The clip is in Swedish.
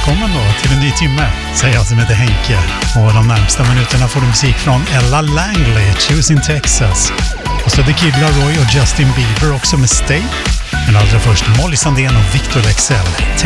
välkommen då till en ny timme, säger jag som heter Henke. Och de närmsta minuterna får du musik från Ella Langley, Choosing Texas. Och så The Kid Laroi och Justin Bieber också med Stay. Men allra först Molly Sandén och Victor Lexell.